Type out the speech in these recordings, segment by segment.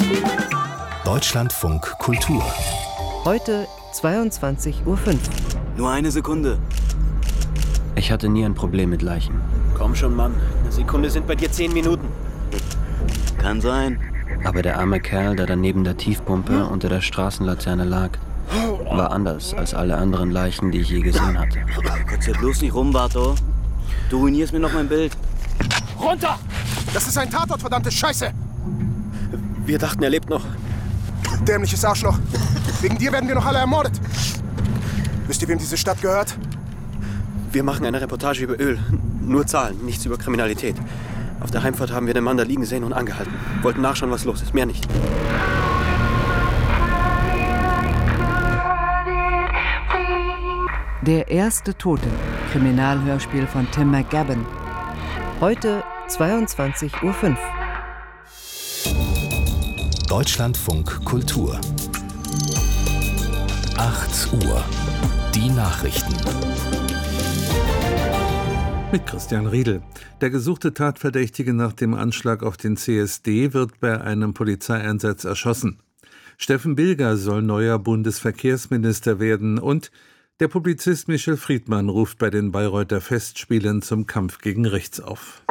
Deutschlandfunk Kultur. Heute 22:05 Uhr. Nur eine Sekunde. Ich hatte nie ein Problem mit Leichen. Komm schon, Mann. Eine Sekunde sind bei dir 10 Minuten. Kann sein. Aber der arme Kerl, der da neben der Tiefpumpe unter der Straßenlaterne lag, war anders als alle anderen Leichen, die ich je gesehen hatte. Kotz ja bloß nicht rum, Barto. Du ruinierst mir noch mein Bild. Runter! Das ist ein Tatort, verdammte Scheiße! Wir dachten, er lebt noch. Dämliches Arschloch. Wegen dir werden wir noch alle ermordet. Wisst ihr, wem diese Stadt gehört? Wir machen eine Reportage über Öl. Nur Zahlen, nichts über Kriminalität. Auf der Heimfahrt haben wir den Mann da liegen sehen und angehalten. Wollten nachschauen, was los ist. Mehr nicht. Der erste Tote. Kriminalhörspiel von Tim McGavin. Heute 22:05 Uhr. Deutschlandfunk Kultur. 8 Uhr. Die Nachrichten. Mit Christian Riedel. Der gesuchte Tatverdächtige nach dem Anschlag auf den CSD wird bei einem Polizeieinsatz erschossen. Steffen Bilger soll neuer Bundesverkehrsminister werden und der Publizist Michel Friedmann ruft bei den Bayreuther Festspielen zum Kampf gegen rechts auf.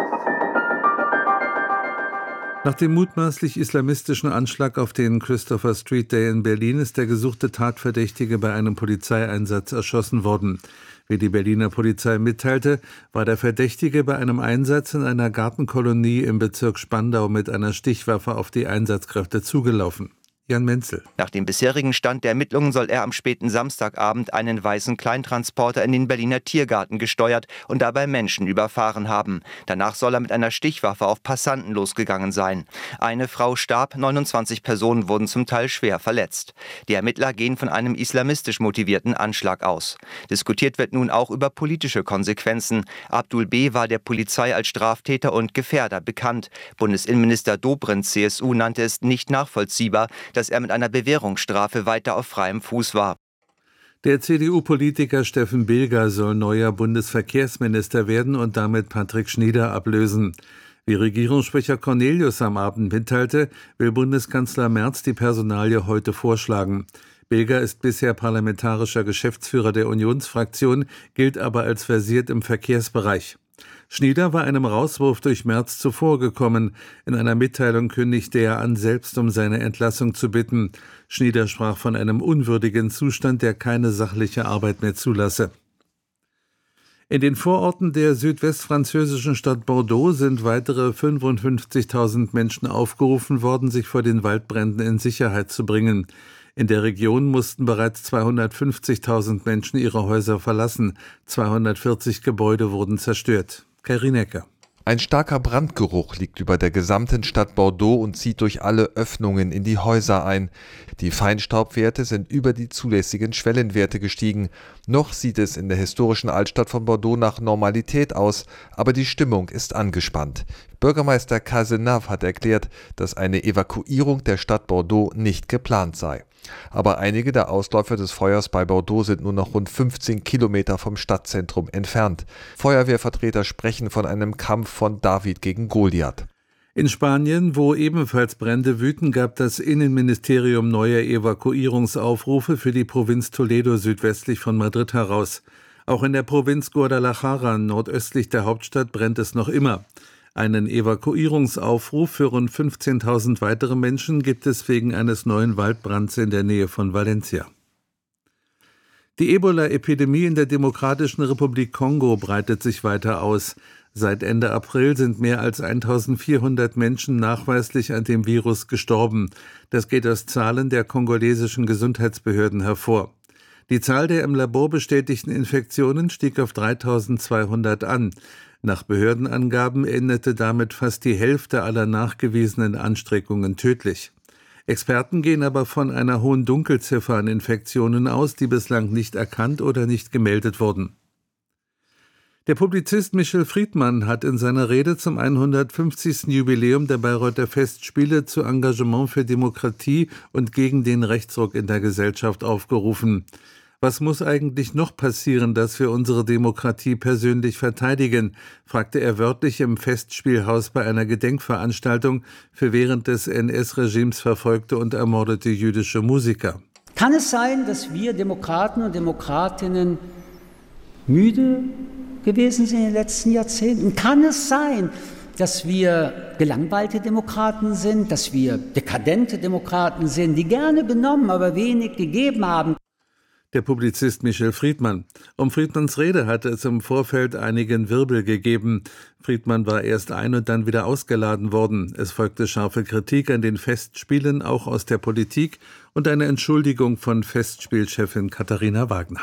Nach dem mutmaßlich islamistischen Anschlag auf den Christopher Street Day in Berlin ist der gesuchte Tatverdächtige bei einem Polizeieinsatz erschossen worden. Wie die Berliner Polizei mitteilte, war der Verdächtige bei einem Einsatz in einer Gartenkolonie im Bezirk Spandau mit einer Stichwaffe auf die Einsatzkräfte zugelaufen. Jan Menzel. Nach dem bisherigen Stand der Ermittlungen soll er am späten Samstagabend einen weißen Kleintransporter in den Berliner Tiergarten gesteuert und dabei Menschen überfahren haben. Danach soll er mit einer Stichwaffe auf Passanten losgegangen sein. Eine Frau starb, 29 Personen wurden zum Teil schwer verletzt. Die Ermittler gehen von einem islamistisch motivierten Anschlag aus. Diskutiert wird nun auch über politische Konsequenzen. Abdul B. war der Polizei als Straftäter und Gefährder bekannt. Bundesinnenminister Dobrindt, CSU, nannte es nicht nachvollziehbar, dass er mit einer Bewährungsstrafe weiter auf freiem Fuß war. Der CDU-Politiker Steffen Bilger soll neuer Bundesverkehrsminister werden und damit Patrick Schnieder ablösen. Wie Regierungssprecher Cornelius am Abend mitteilte, will Bundeskanzler Merz die Personalie heute vorschlagen. Bilger ist bisher parlamentarischer Geschäftsführer der Unionsfraktion, gilt aber als versiert im Verkehrsbereich. Schnieder war einem Rauswurf durch Merz zuvorgekommen. In einer Mitteilung kündigte er an, selbst um seine Entlassung zu bitten. Schnieder sprach von einem unwürdigen Zustand, der keine sachliche Arbeit mehr zulasse. In den Vororten der südwestfranzösischen Stadt Bordeaux sind weitere 55.000 Menschen aufgerufen worden, sich vor den Waldbränden in Sicherheit zu bringen. In der Region mussten bereits 250.000 Menschen ihre Häuser verlassen. 240 Gebäude wurden zerstört. Karin Ecker. Ein starker Brandgeruch liegt über der gesamten Stadt Bordeaux und zieht durch alle Öffnungen in die Häuser ein. Die Feinstaubwerte sind über die zulässigen Schwellenwerte gestiegen. Noch sieht es in der historischen Altstadt von Bordeaux nach Normalität aus, aber die Stimmung ist angespannt. Bürgermeister Cazenave hat erklärt, dass eine Evakuierung der Stadt Bordeaux nicht geplant sei. Aber einige der Ausläufer des Feuers bei Bordeaux sind nur noch rund 15 Kilometer vom Stadtzentrum entfernt. Feuerwehrvertreter sprechen von einem Kampf von David gegen Goliath. In Spanien, wo ebenfalls Brände wüten, gab das Innenministerium neue Evakuierungsaufrufe für die Provinz Toledo südwestlich von Madrid heraus. Auch in der Provinz Guadalajara, nordöstlich der Hauptstadt, brennt es noch immer. Einen Evakuierungsaufruf für rund 15.000 weitere Menschen gibt es wegen eines neuen Waldbrands in der Nähe von Valencia. Die Ebola-Epidemie in der Demokratischen Republik Kongo breitet sich weiter aus. Seit Ende April sind mehr als 1.400 Menschen nachweislich an dem Virus gestorben. Das geht aus Zahlen der kongolesischen Gesundheitsbehörden hervor. Die Zahl der im Labor bestätigten Infektionen stieg auf 3.200 an. Nach Behördenangaben endete damit fast die Hälfte aller nachgewiesenen Ansteckungen tödlich. Experten gehen aber von einer hohen Dunkelziffer an Infektionen aus, die bislang nicht erkannt oder nicht gemeldet wurden. Der Publizist Michel Friedmann hat in seiner Rede zum 150. Jubiläum der Bayreuther Festspiele zu Engagement für Demokratie und gegen den Rechtsruck in der Gesellschaft aufgerufen. Was muss eigentlich noch passieren, dass wir unsere Demokratie persönlich verteidigen, fragte er wörtlich im Festspielhaus bei einer Gedenkveranstaltung für während des NS-Regimes verfolgte und ermordete jüdische Musiker. Kann es sein, dass wir Demokraten und Demokratinnen müde gewesen sind in den letzten Jahrzehnten? Kann es sein, dass wir gelangweilte Demokraten sind, dass wir dekadente Demokraten sind, die gerne genommen, aber wenig gegeben haben? Der Publizist Michel Friedmann. Um Friedmanns Rede hatte es im Vorfeld einigen Wirbel gegeben. Friedmann war erst ein- und dann wieder ausgeladen worden. Es folgte scharfe Kritik an den Festspielen, auch aus der Politik, und eine Entschuldigung von Festspielchefin Katharina Wagner.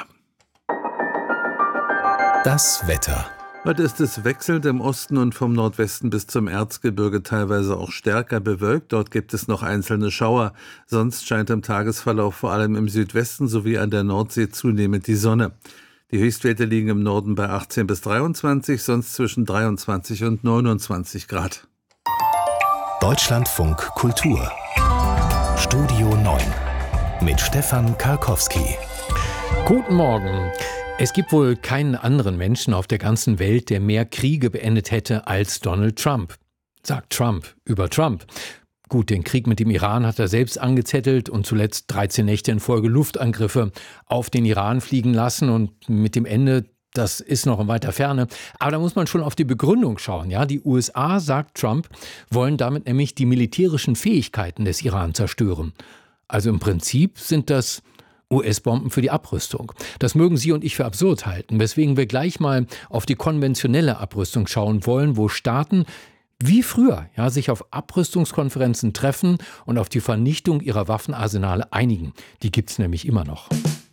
Das Wetter. Heute ist es wechselnd im Osten und vom Nordwesten bis zum Erzgebirge teilweise auch stärker bewölkt. Dort gibt es noch einzelne Schauer. Sonst scheint im Tagesverlauf vor allem im Südwesten sowie an der Nordsee zunehmend die Sonne. Die Höchstwerte liegen im Norden bei 18 bis 23, sonst zwischen 23 und 29 Grad. Deutschlandfunk Kultur. Studio 9 mit Stefan Karkowski. Guten Morgen. Es gibt wohl keinen anderen Menschen auf der ganzen Welt, der mehr Kriege beendet hätte als Donald Trump, sagt Trump über Trump. Gut, den Krieg mit dem Iran hat er selbst angezettelt und zuletzt 13 Nächte in Folge Luftangriffe auf den Iran fliegen lassen und mit dem Ende, das ist noch in weiter Ferne. Aber da muss man schon auf die Begründung schauen. Ja? Die USA, sagt Trump, wollen damit nämlich die militärischen Fähigkeiten des Iran zerstören. Also im Prinzip sind das US-Bomben für die Abrüstung. Das mögen Sie und ich für absurd halten, weswegen wir gleich mal auf die konventionelle Abrüstung schauen wollen, wo Staaten wie früher sich auf Abrüstungskonferenzen treffen und auf die Vernichtung ihrer Waffenarsenale einigen. Die gibt's nämlich immer noch.